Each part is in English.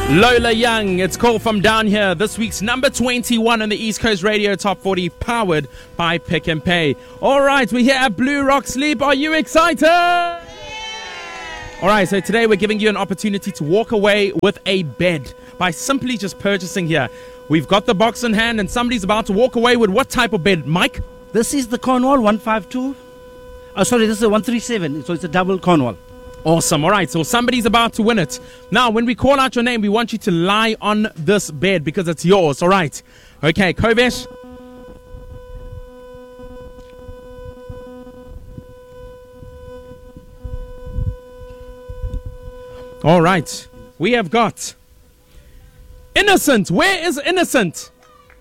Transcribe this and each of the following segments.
Lola Young, it's called From Down Here. This week's number 21 on the East Coast Radio Top 40, powered by Pick and Pay. All right, we're here at Blue Rock Sleep. Are you excited? Yeah! All right, so today we're giving you an opportunity to walk away with a bed by simply just purchasing here. We've got the box in hand and somebody's about to walk away with what type of bed, Mike? This is the Cornwall 152. This is a 137, so it's a double Cornwall. Awesome. All right, so somebody's about to win it. Now, when we call out your name, we want you to lie on this bed because it's yours. All right. Okay, Kovesh. All right. We have got Innocent. Where is Innocent?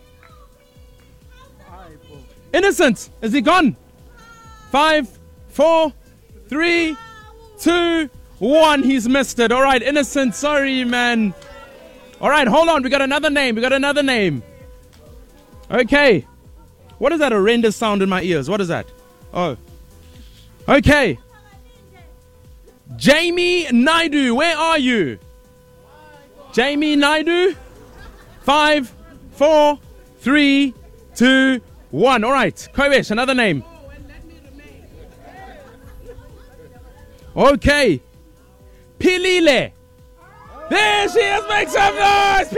Innocent. Is he gone? 5, 4, 3, 2, 1. He's missed it. All right, Innocent. Sorry, man. All right, hold on. We got another name. Okay. What is that horrendous sound in my ears? What is that? Oh. Okay. Jamie Naidu. Where are you? Jamie Naidu. 5, 4, 3, 2, 1. All right. Kovesh, another name. Okay. Pilile. There she is. Make some noise.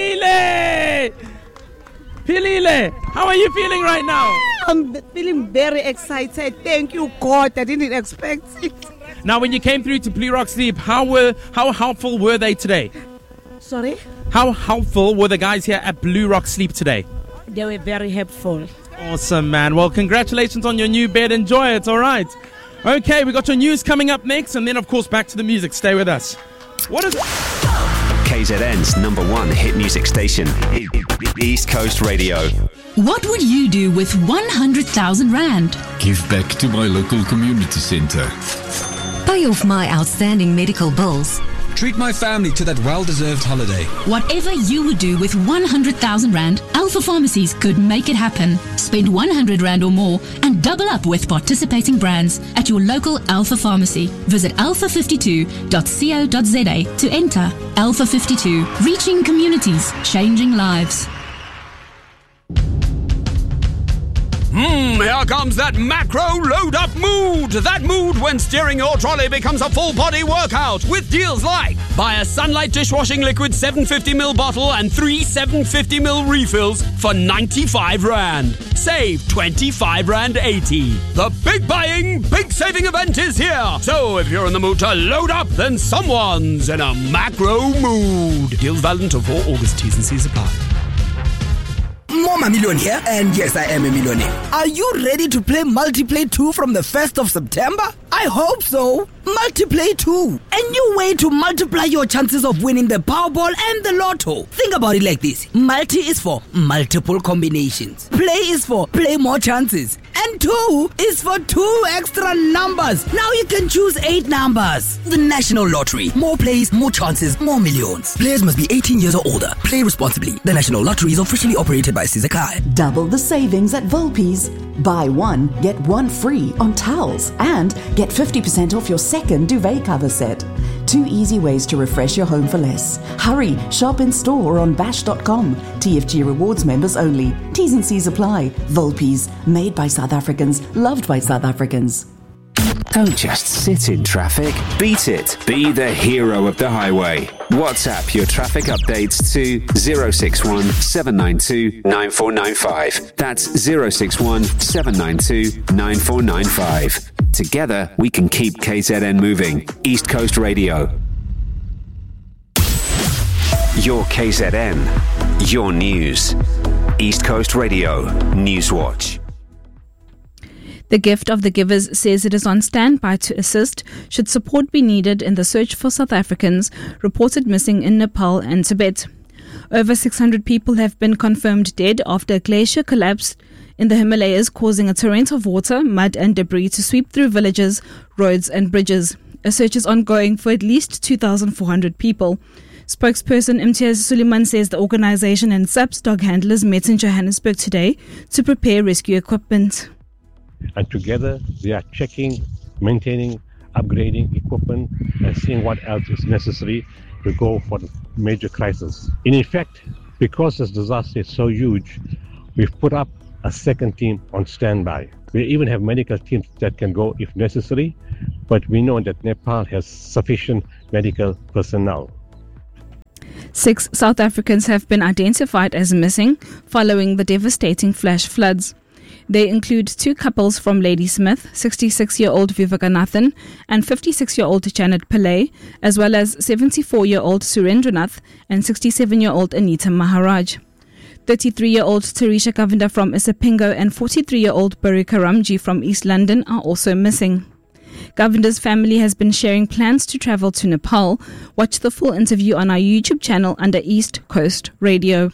Pilile. How are you feeling right now? I'm feeling very excited. Thank you, God. I didn't expect it. Now, when you came through to Blue Rock Sleep, how helpful were they today? Sorry? How helpful were the guys here at Blue Rock Sleep today? They were very helpful. Awesome, man. Well, congratulations on your new bed. Enjoy it. All right. Okay, we got your news coming up next, and then, of course, back to the music. Stay with us. What is KZN's number one hit music station, East Coast Radio. What would you do with 100,000 Rand? Give back to my local community centre. Pay off my outstanding medical bills. Treat my family to that well-deserved holiday. Whatever you would do with 100,000 Rand, Alpha Pharmacies could make it happen. Spend 100 Rand or more and double up with participating brands at your local Alpha Pharmacy. Visit alpha52.co.za to enter. Alpha 52, reaching communities, changing lives. Here comes that macro load-up mood. That mood when steering your trolley becomes a full-body workout with deals like buy a Sunlight dishwashing liquid 750ml bottle and 3 750ml refills for 95 Rand. Save 25 Rand 80. The big buying, big saving event is here. So if you're in the mood to load up, then someone's in a macro mood. Deals valid until 4 August. T's and C's apply. Mama Million here, and yes, I am a millionaire. Are you ready to play Multiplay 2 from the 1st of September? I hope so. Multiplay 2. A new way to multiply your chances of winning the Powerball and the Lotto. Think about it like this. Multi is for multiple combinations. Play is for play more chances. And 2 is for 2 extra numbers. Now you can choose 8 numbers. The National Lottery. More plays, more chances, more millions. Players must be 18 years or older. Play responsibly. The National Lottery is officially operated by Sizakai. Double the savings at Volpies. Buy one, get one free on towels and get 50% off your second duvet cover set. 2 easy ways to refresh your home for less. Hurry, shop in store or on bash.com. TFG Rewards members only. T's and C's apply. Volpies, made by South Africans, loved by South Africans. Don't just sit in traffic. Beat it. Be the hero of the highway. WhatsApp your traffic updates to 061 792 9495. That's 061 792 9495. Together, we can keep KZN moving. East Coast Radio. Your KZN. Your news. East Coast Radio. Newswatch. The Gift of the Givers says it is on standby to assist should support be needed in the search for South Africans reported missing in Nepal and Tibet. Over 600 people have been confirmed dead after a glacier collapsed in the Himalayas, causing a torrent of water, mud and debris to sweep through villages, roads and bridges. A search is ongoing for at least 2,400 people. Spokesperson Imtiaz Suleiman says the organization and SAPS dog handlers met in Johannesburg today to prepare rescue equipment. And together they are checking, maintaining, upgrading equipment and seeing what else is necessary to go for the major crisis. In effect, because this disaster is so huge, we've put up a second team on standby. We even have medical teams that can go if necessary, but we know that Nepal has sufficient medical personnel. 6 South Africans have been identified as missing following the devastating flash floods. They include 2 couples from Ladysmith, 66-year-old Vivekanathan and 56-year-old Janet Pillay, as well as 74-year-old Surendranath and 67-year-old Anita Maharaj. 33-year-old Tarisha Kavinda from Isipingo and 43-year-old Barika Ramji from East London are also missing. Govinda's family has been sharing plans to travel to Nepal. Watch the full interview on our YouTube channel under East Coast Radio.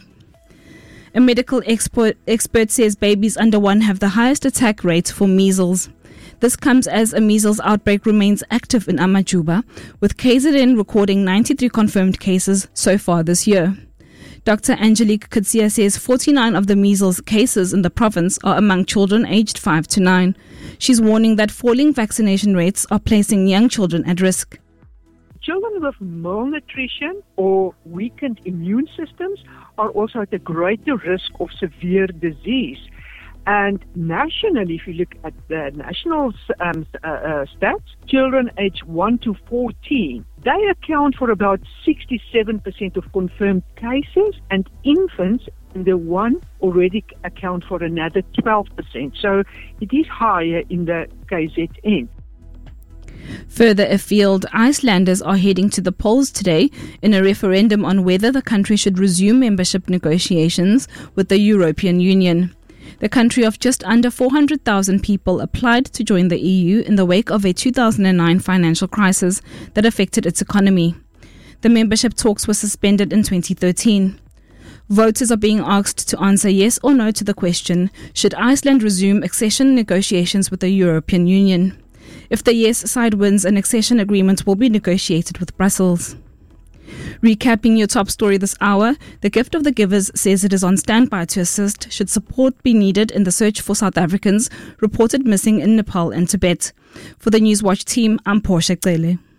A medical expert says babies under 1 have the highest attack rate for measles. This comes as a measles outbreak remains active in Amajuba, with KZN recording 93 confirmed cases so far this year. Dr. Angelique Kutsia says 49 of the measles cases in the province are among children aged 5 to 9. She's warning that falling vaccination rates are placing young children at risk. Children with malnutrition or weakened immune systems are also at a greater risk of severe disease. And nationally, if you look at the national stats, children aged 1 to 14, they account for about 67% of confirmed cases, and infants under 1 already account for another 12%. So it is higher in the KZN. Further afield, Icelanders are heading to the polls today in a referendum on whether the country should resume membership negotiations with the European Union. The country of just under 400,000 people applied to join the EU in the wake of a 2009 financial crisis that affected its economy. The membership talks were suspended in 2013. Voters are being asked to answer yes or no to the question, should Iceland resume accession negotiations with the European Union? If the yes side wins, an accession agreement will be negotiated with Brussels. Recapping your top story this hour, the Gift of the Givers says it is on standby to assist should support be needed in the search for South Africans reported missing in Nepal and Tibet. For the Newswatch team, I'm Portia Cele.